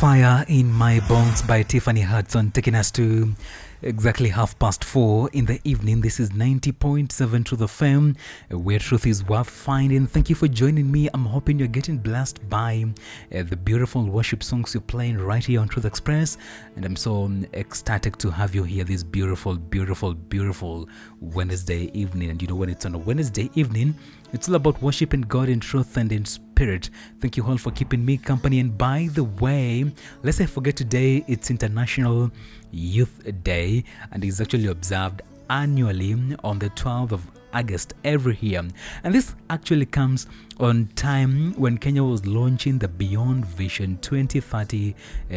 Fire in My Bones by Tiffany Hudson, taking us to exactly 4:30 in the evening. This is 90.7 Truth FM, where truth is worth finding. Thank you for joining me. I'm hoping you're getting blessed by the beautiful worship songs you're playing right here on Truth Express. And I'm so ecstatic to have you here this beautiful, beautiful, beautiful Wednesday evening. And you know, when it's on a Wednesday evening, it's all about worshiping God in truth and in spirit. Thank you all for keeping me company. And by the way, lest I forget, today it's International Youth Day, and it's actually observed annually on the 12th of August every year. And this actually comes on time when Kenya was launching the Beyond Vision 2030,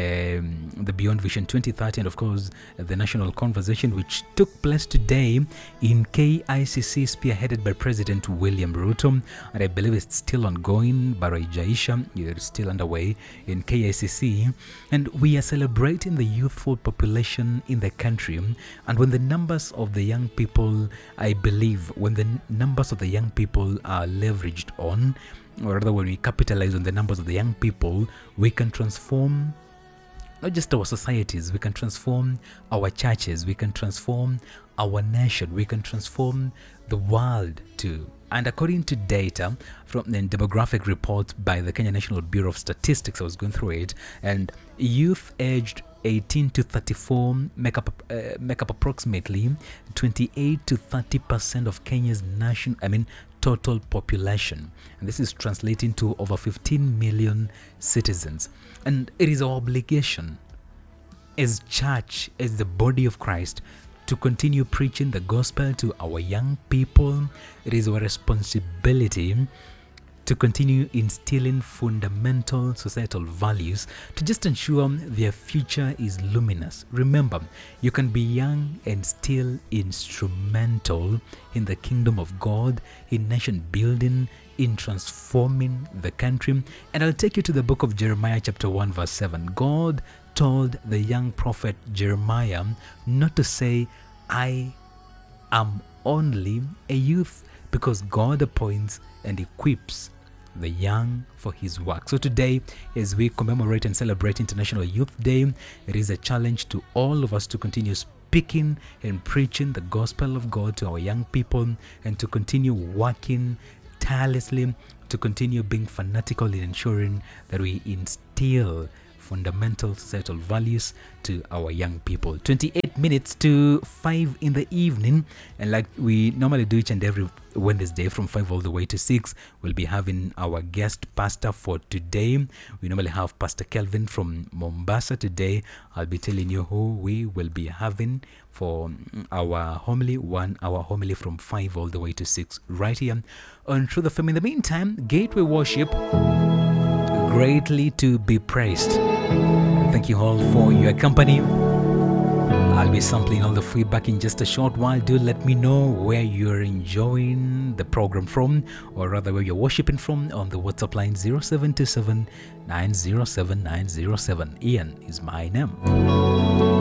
and of course the national conversation which took place today in KICC, spearheaded by President William Ruto, and I believe it's still ongoing. Barajaisha, it's still underway in KICC, and we are celebrating the youthful population in the country. And when the numbers of the young people, I believe, when the numbers of the young people are leveraged on, or rather when we capitalize on the numbers of the young people, we can transform not just our societies, we can transform our churches, we can transform our nation, we can transform the world too. And according to data from the demographic report by the Kenya National Bureau of Statistics, I was going through it, and youth aged 18 to 34 make up approximately 28 to 30% of Kenya's total population, and this is translating to over 15 million citizens. And it is our obligation as church, as the body of Christ, to continue preaching the gospel to our young people. It is our responsibility to continue instilling fundamental societal values to just ensure their future is luminous. Remember, you can be young and still instrumental in the kingdom of God, in nation building, in transforming the country. And I'll take you to the book of Jeremiah chapter 1 verse 7. God told the young prophet Jeremiah not to say, I am only a youth, because God appoints and equips the young for his work. So today, as we commemorate and celebrate International Youth Day, it is a challenge to all of us to continue speaking and preaching the gospel of God to our young people, and to continue working tirelessly, to continue being fanatical in ensuring that we instill fundamental societal values to our young people. 28 minutes to 5 in the evening, and like we normally do each and every Wednesday from 5 all the way to 6, we'll be having our guest pastor for today. We normally have Pastor Kelvin from Mombasa. Today I'll be telling you who we will be having for our homily, 1 hour homily from 5 all the way to 6 right here on Truth FM. In the meantime, Gateway Worship, greatly to be praised. Thank you all for your company. I'll be sampling all the feedback in just a short while. Do let me know where you're enjoying the program from, or rather where you're worshiping from, on the WhatsApp line 0727 907 907. Ian is my name.